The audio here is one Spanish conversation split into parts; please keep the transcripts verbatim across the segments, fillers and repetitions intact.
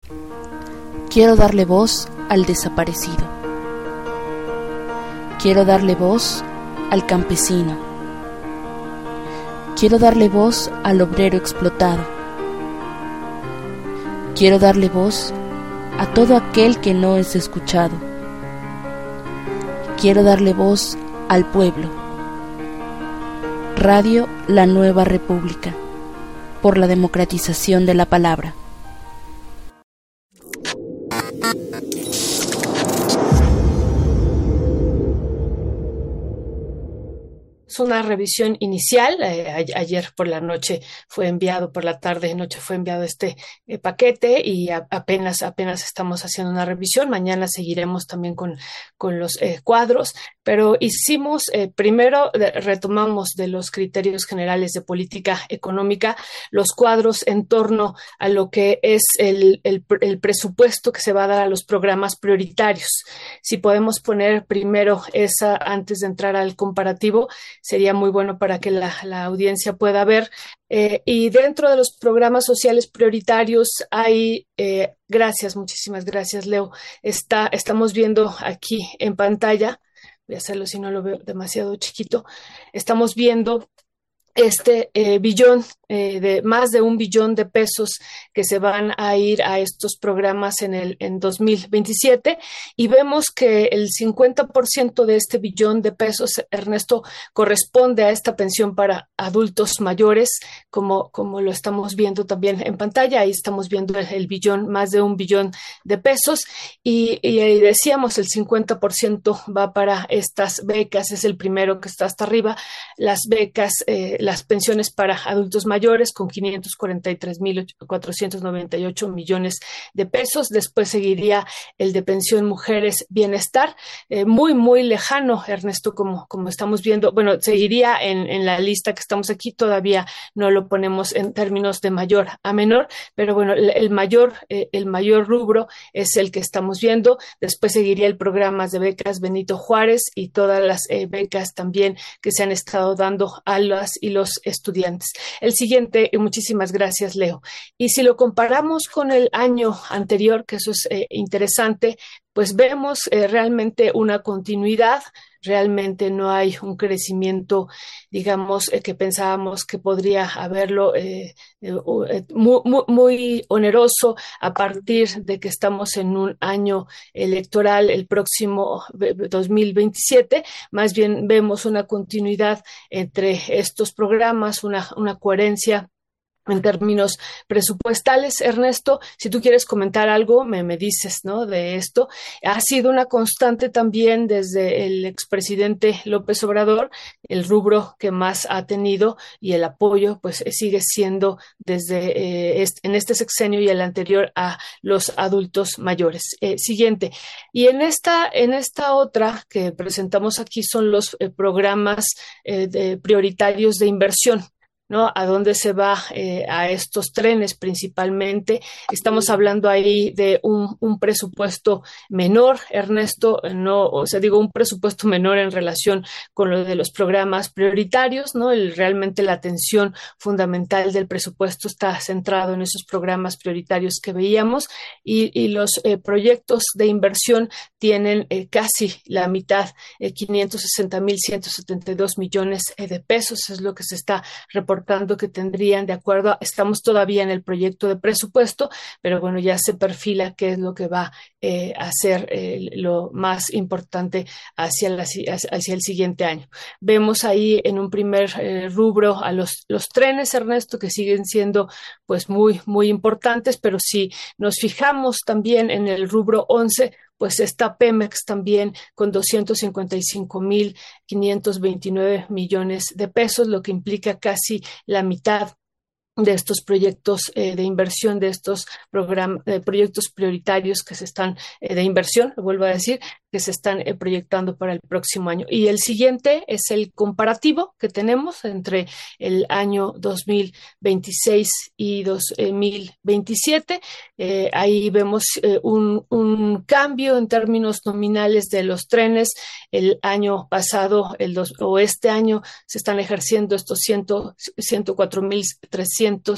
Quiero darle voz al desaparecido. Quiero darle voz al campesino. Quiero darle voz al obrero explotado. Quiero darle voz a todo aquel que no es escuchado. Quiero darle voz al pueblo. Radio La Nueva República, por la democratización de la palabra. Es una revisión inicial. Eh, a- ayer por la noche fue enviado, por la tarde y noche fue enviado este eh, paquete y a- apenas, apenas estamos haciendo una revisión. Mañana seguiremos también con, con los eh, cuadros, pero hicimos, eh, primero de- retomamos de los criterios generales de política económica los cuadros en torno a lo que es el, el, pr- el presupuesto que se va a dar a los programas prioritarios. Si podemos poner primero esa antes de entrar al comparativo, sería muy bueno para que la, la audiencia pueda ver. Eh, y dentro de los programas sociales prioritarios hay, eh, gracias, muchísimas gracias, Leo. Está, estamos viendo aquí en pantalla, voy a hacerlo si no lo veo demasiado chiquito, estamos viendo este eh, billón, eh, de más de un billón de pesos que se van a ir a estos programas en el en dos mil veintisiete, y vemos que el cincuenta por ciento de este billón de pesos, Ernesto, corresponde a esta pensión para adultos mayores, como, como lo estamos viendo también en pantalla. Ahí estamos viendo el, el billón, más de un billón de pesos, y, y ahí decíamos el cincuenta por ciento va para estas becas, es el primero que está hasta arriba, las becas, eh, las pensiones para adultos mayores con quinientos cuarenta y tres mil cuatrocientos noventa y ocho millones de pesos. Después seguiría el de pensión mujeres bienestar, eh, muy, muy lejano, Ernesto, como, como estamos viendo. Bueno, seguiría en, en la lista que estamos aquí, todavía no lo ponemos en términos de mayor a menor, pero bueno, el, el mayor, eh, el mayor rubro es el que estamos viendo. Después seguiría el programa de becas Benito Juárez y todas las eh, becas también que se han estado dando a las y los estudiantes. El siguiente, y muchísimas gracias, Leo. Y si lo comparamos con el año anterior, que eso es eh, interesante, pues vemos eh, realmente una continuidad. Realmente no hay un crecimiento, digamos, eh, que pensábamos que podría haberlo, eh, eh, eh, muy, muy, muy oneroso a partir de que estamos en un año electoral el próximo dos mil veintisiete. Más bien vemos una continuidad entre estos programas, una, una coherencia en términos presupuestales. Ernesto, si tú quieres comentar algo, me, me dices, ¿no? De esto. Ha sido una constante también desde el expresidente López Obrador, el rubro que más ha tenido y el apoyo, pues eh, sigue siendo desde eh, este, en este sexenio y el anterior a los adultos mayores. Eh, siguiente. Y en esta, en esta otra que presentamos aquí son los eh, programas eh, de, prioritarios de inversión, ¿no? ¿A dónde se va eh, a estos trenes principalmente? Estamos hablando ahí de un, un presupuesto menor, Ernesto, no, o sea, digo, un presupuesto menor en relación con lo de los programas prioritarios, ¿no? El, realmente la atención fundamental del presupuesto está centrado en esos programas prioritarios que veíamos, y, y los eh, proyectos de inversión tienen eh, casi la mitad, eh, quinientos sesenta mil ciento setenta y dos millones eh, de pesos, es lo que se está reportando que tendrían, de acuerdo a, estamos todavía en el proyecto de presupuesto, pero bueno, ya se perfila qué es lo que va eh, a ser eh, lo más importante hacia, la, hacia el siguiente año. Vemos ahí en un primer eh, rubro a los, los trenes, Ernesto, que siguen siendo pues muy, muy importantes, pero si nos fijamos también en el rubro once, pues está Pemex también con doscientos cincuenta y cinco mil quinientos veintinueve millones de pesos, lo que implica casi la mitad de estos proyectos eh, de inversión, de estos program eh, proyectos prioritarios que se están, eh, de inversión, lo vuelvo a decir, que se están eh, proyectando para el próximo año. Y el siguiente es el comparativo que tenemos entre el año dos mil veintiséis y dos mil veintisiete. Eh, ahí vemos eh, un, un cambio en términos nominales de los trenes. El año pasado, el dos, o este año, se están ejerciendo estos ciento cuatro mil trescientos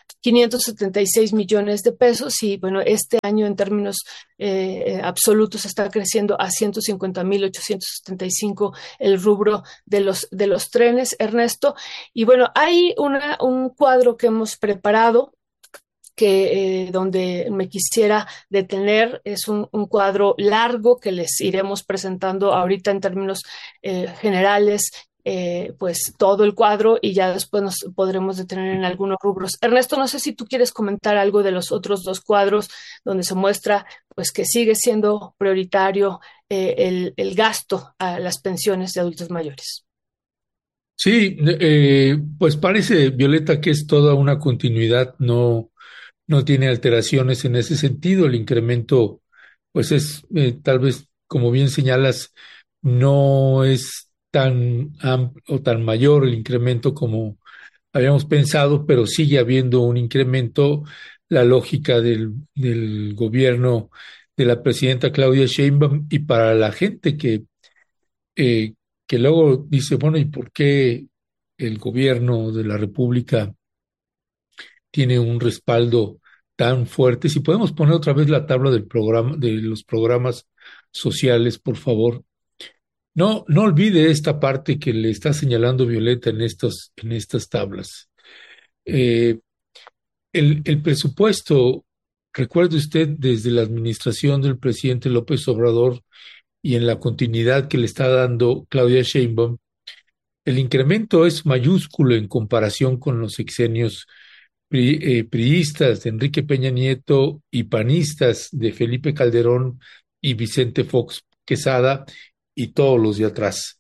quinientos setenta y seis millones de pesos y bueno, este año en términos eh, absolutos está creciendo a ciento cincuenta mil ochocientos setenta y cinco el rubro de los, de los trenes, Ernesto. Y bueno, hay una, un cuadro que hemos preparado que eh, donde me quisiera detener. Es un, un, cuadro largo que les iremos presentando ahorita en términos eh, generales, eh, pues todo el cuadro y ya después nos podremos detener en algunos rubros. Ernesto, no sé si tú quieres comentar algo de los otros dos cuadros donde se muestra pues que sigue siendo prioritario eh, el, el gasto a las pensiones de adultos mayores. Sí, eh, pues parece, Violeta, que es toda una continuidad, no no tiene alteraciones en ese sentido. El incremento, pues es, eh, tal vez, como bien señalas, no es tan amplio o tan mayor el incremento como habíamos pensado, pero sigue habiendo un incremento. La lógica del, del gobierno de la presidenta Claudia Sheinbaum y para la gente que, eh, que luego dice, bueno, ¿y por qué el gobierno de la República tiene un respaldo tan fuerte? Si podemos poner otra vez la tabla del programa, de los programas sociales, por favor. No, no olvide esta parte que le está señalando Violeta en estos, en estas tablas. Eh, el, el presupuesto, recuerde usted, desde la administración del presidente López Obrador y en la continuidad que le está dando Claudia Sheinbaum, el incremento es mayúsculo en comparación con los sexenios pri, eh, priistas de Enrique Peña Nieto y panistas de Felipe Calderón y Vicente Fox Quesada y todos los de atrás.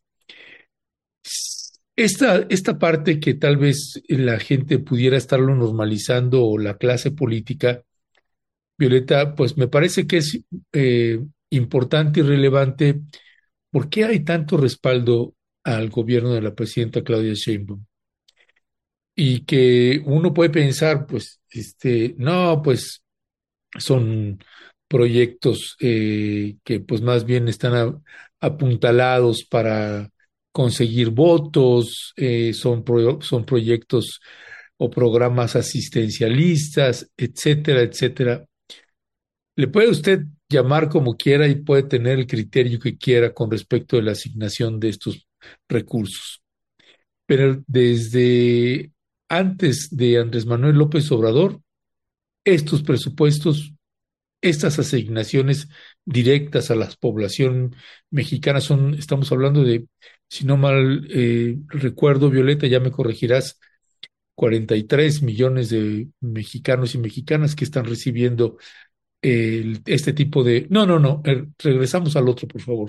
Esta, esta parte que tal vez la gente pudiera estarlo normalizando o la clase política, Violeta, pues me parece que es eh, importante y relevante. ¿Por qué hay tanto respaldo al gobierno de la presidenta Claudia Sheinbaum? Y que uno puede pensar, pues, este, no, pues son proyectos eh, que pues más bien están a, apuntalados para conseguir votos, eh, son, pro, son proyectos o programas asistencialistas, etcétera, etcétera. Le puede usted llamar como quiera y puede tener el criterio que quiera con respecto a la asignación de estos recursos. Pero desde antes de Andrés Manuel López Obrador, estos presupuestos, estas asignaciones directas a la población mexicana son, estamos hablando de, si no mal eh, recuerdo, Violeta, ya me corregirás, cuarenta y tres millones de mexicanos y mexicanas que están recibiendo eh, este tipo de... No, no, no, eh, regresamos al otro, por favor.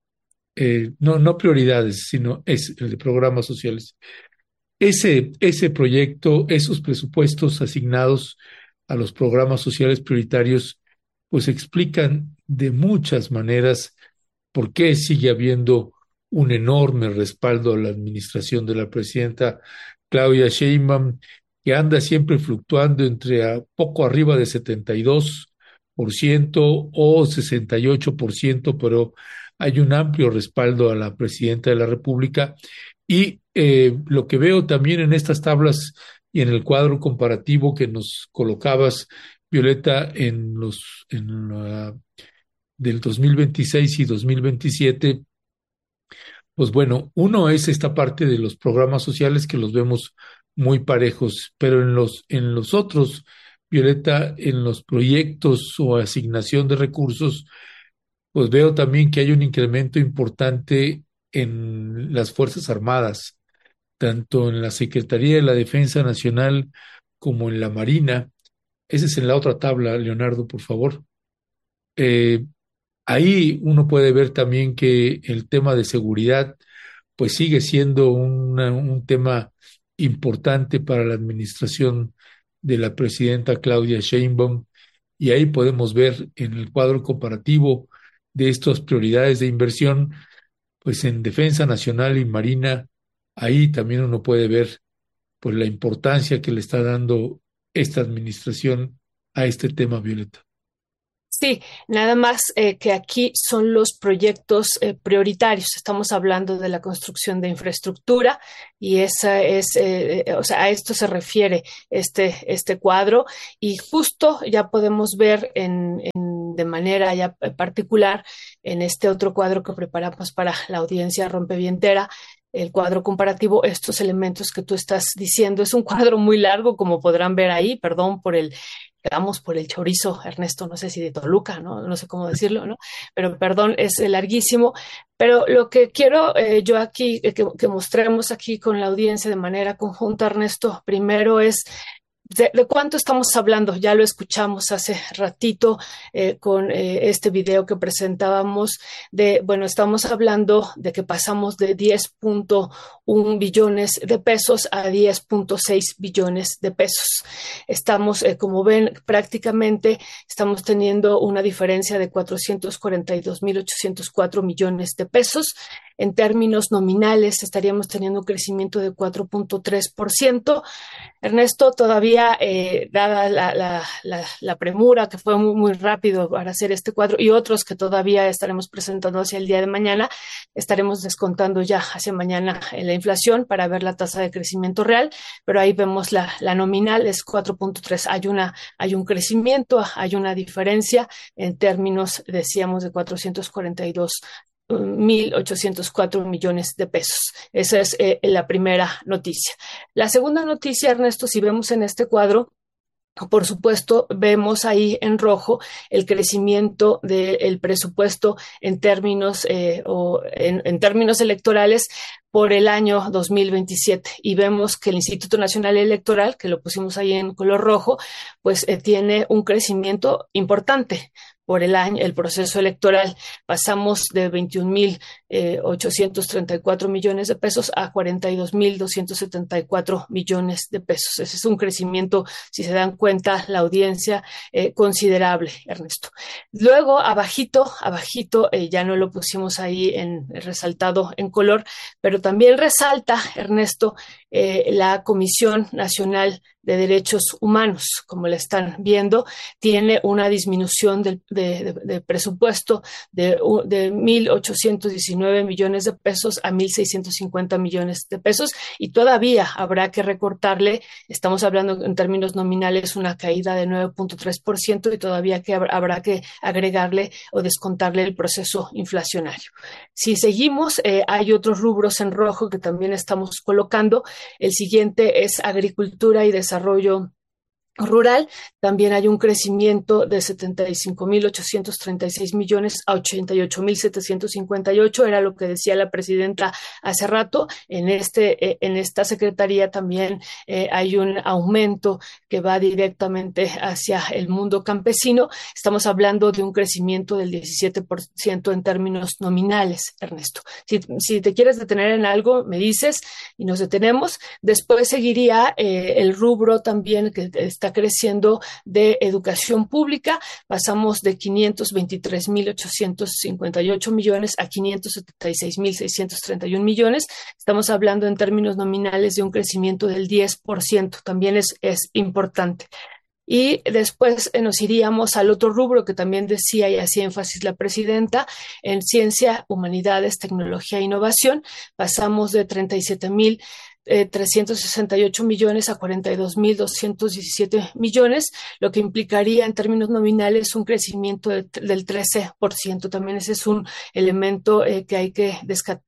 Eh, no, no prioridades, sino es el de programas sociales. Ese, ese proyecto, esos presupuestos asignados a los programas sociales prioritarios, pues explican de muchas maneras por qué sigue habiendo un enorme respaldo a la administración de la presidenta Claudia Sheinbaum, que anda siempre fluctuando entre a poco arriba de setenta y dos por ciento o sesenta y ocho por ciento, pero hay un amplio respaldo a la presidenta de la República. Y eh, lo que veo también en estas tablas y en el cuadro comparativo que nos colocabas, Violeta, en los en la, del dos mil veintiséis y dos mil veintisiete, pues bueno, uno es esta parte de los programas sociales que los vemos muy parejos, pero en los en los otros, Violeta, en los proyectos o asignación de recursos, pues veo también que hay un incremento importante en las Fuerzas Armadas, tanto en la Secretaría de la Defensa Nacional como en la Marina. Esa es en la otra tabla, Leonardo, por favor. Eh, ahí uno puede ver también que el tema de seguridad pues sigue siendo una, un tema importante para la administración de la presidenta Claudia Sheinbaum, y ahí podemos ver en el cuadro comparativo de estas prioridades de inversión, pues en Defensa Nacional y Marina, ahí también uno puede ver pues la importancia que le está dando esta administración a este tema, Violeta. Sí, nada más eh, que aquí son los proyectos eh, prioritarios. Estamos hablando de la construcción de infraestructura y esa es, eh, o sea, a esto se refiere este, este cuadro y justo ya podemos ver en, en, de manera ya particular en este otro cuadro que preparamos para la audiencia rompevientera, el cuadro comparativo, estos elementos que tú estás diciendo. Es un cuadro muy largo, como podrán ver ahí, perdón por el quedamos por el chorizo, Ernesto, no sé si de Toluca, ¿no? No sé cómo decirlo, ¿no? Pero perdón, es larguísimo. Pero lo que quiero eh, yo aquí, eh, que, que mostremos aquí con la audiencia de manera conjunta, Ernesto, primero es ¿De, ¿De cuánto estamos hablando? Ya lo escuchamos hace ratito eh, con eh, este video que presentábamos de, bueno, estamos hablando de que pasamos de diez punto uno billones de pesos a diez punto seis billones de pesos. Estamos, eh, como ven, prácticamente estamos teniendo una diferencia de cuatrocientos cuarenta y dos mil ochocientos cuatro millones de pesos. En términos nominales estaríamos teniendo un crecimiento de cuatro punto tres por ciento. Ernesto, todavía, eh, dada la, la, la, la premura, que fue muy, muy rápido para hacer este cuadro, y otros que todavía estaremos presentando hacia el día de mañana, estaremos descontando ya hacia mañana la inflación para ver la tasa de crecimiento real, pero ahí vemos la, la nominal, es cuatro punto tres. Hay, una, hay un crecimiento, hay una diferencia en términos, decíamos, de cuatrocientos cuarenta y dos mil ochocientos cuatro millones de pesos. Esa es eh, la primera noticia. La segunda noticia, Ernesto, si vemos en este cuadro, por supuesto, vemos ahí en rojo el crecimiento del presupuesto en términos eh, o en, en términos electorales por el año dos mil veintisiete y vemos que el Instituto Nacional Electoral, que lo pusimos ahí en color rojo, pues eh, tiene un crecimiento importante por el año, el proceso electoral. Pasamos de veintiún mil ochocientos treinta y cuatro millones de pesos a cuarenta y dos mil doscientos setenta y cuatro millones de pesos. Ese es un crecimiento, si se dan cuenta la audiencia, eh, considerable, Ernesto. Luego, abajito, abajito, eh, ya no lo pusimos ahí en resaltado en color, pero también resalta, Ernesto, eh, la Comisión Nacional de Derechos Humanos, como la están viendo, tiene una disminución del, de, de, de presupuesto de, de mil ochocientos diecinueve millones de pesos a mil seiscientos cincuenta millones de pesos y todavía habrá que recortarle, estamos hablando en términos nominales, una caída de nueve punto tres por ciento y todavía que habrá, habrá que agregarle o descontarle el proceso inflacionario. Si seguimos, eh, hay otros rubros en rojo que también estamos colocando. El siguiente es agricultura y desarrollo desarrollo rural. También hay un crecimiento de setenta y cinco mil ochocientos treinta y seis millones a ochenta y ocho mil setecientos cincuenta y ocho, era lo que decía la presidenta hace rato. En, este, eh, en esta secretaría también eh, hay un aumento que va directamente hacia el mundo campesino. Estamos hablando de un crecimiento del diecisiete por ciento en términos nominales, Ernesto. Si, si te quieres detener en algo, me dices y nos detenemos. Después seguiría eh, el rubro también que está creciendo de educación pública. Pasamos de quinientos veintitrés mil ochocientos cincuenta y ocho millones a quinientos setenta y seis mil seiscientos treinta y uno millones. Estamos hablando en términos nominales de un crecimiento del diez por ciento. También es, es importante. Y después eh, nos iríamos al otro rubro que también decía y hacía énfasis la presidenta, en ciencia, humanidades, tecnología e innovación. Pasamos de treinta y siete mil Eh, trescientos sesenta y ocho millones a cuarenta y dos mil doscientos diecisiete millones, lo que implicaría en términos nominales un crecimiento de, del trece por ciento. También ese es un elemento eh, que hay que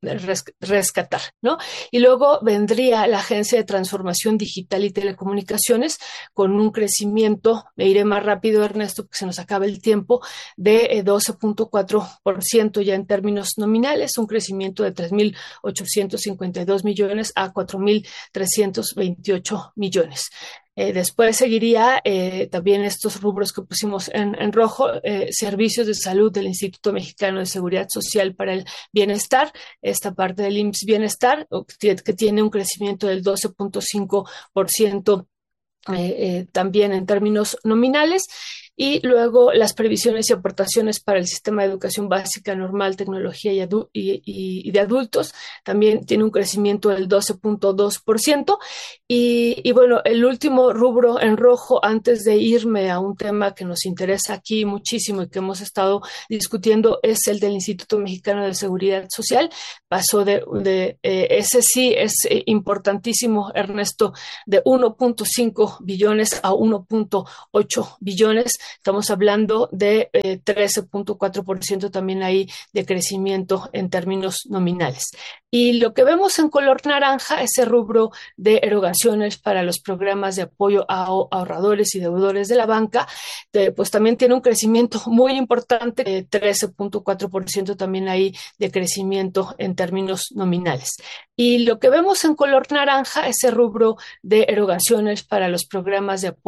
rescatar, ¿no? Y luego vendría la Agencia de Transformación Digital y Telecomunicaciones con un crecimiento, me iré más rápido, Ernesto, porque se nos acaba el tiempo, de eh, doce punto cuatro por ciento ya en términos nominales, un crecimiento de tres mil ochocientos cincuenta y dos millones a cuatro mil trescientos veintiocho millones. Eh, después seguiría eh, también estos rubros que pusimos en, en rojo, eh, servicios de salud del Instituto Mexicano de Seguridad Social para el Bienestar, esta parte del I M S S Bienestar, que tiene un crecimiento del doce punto cinco por ciento eh, eh, también en términos nominales. y luego las previsiones y aportaciones para el sistema de educación básica, normal, tecnología y, adu- y, y, y de adultos también tiene un crecimiento del doce punto dos por ciento. Y, y bueno, el último rubro en rojo, antes de irme a un tema que nos interesa aquí muchísimo y que hemos estado discutiendo, es el del Instituto Mexicano de Seguridad Social. Pasó de, de eh, ese sí es eh, importantísimo, Ernesto, de uno punto cinco billones a uno punto ocho billones. Estamos hablando de eh, trece punto cuatro por ciento también ahí de crecimiento en términos nominales. Y lo que vemos en color naranja, ese rubro de erogaciones para los programas de apoyo a ahorradores y deudores de la banca, eh, pues también tiene un crecimiento muy importante, de trece punto cuatro por ciento también ahí de crecimiento en términos nominales. Y lo que vemos en color naranja, ese rubro de erogaciones para los programas de apoyo